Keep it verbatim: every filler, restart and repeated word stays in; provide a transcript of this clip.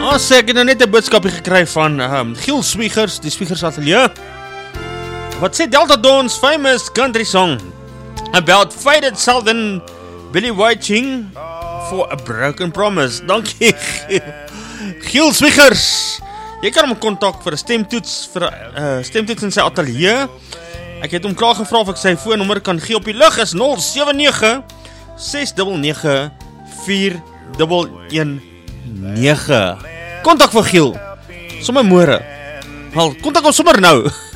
As ek het nou net 'n boodskapie gekry van um, Giel Swiegers, die Swiegers Atelier, wat sê Delta Dawn's famous country song about faded southern Billy Whiting for a broken promise. Dankie Giel Swiegers. Jy kan hom kontak vir 'n stemtoets vir 'n uh, stemtoets in sy ateljee. Ek het hom klaar gevra of ek sy foonnommer kan gee op die lug is nul sewe nege ses nege nege vier een een nege. Kontak vir Giel. Sommer môre. Wel, kontak hom sommer nou.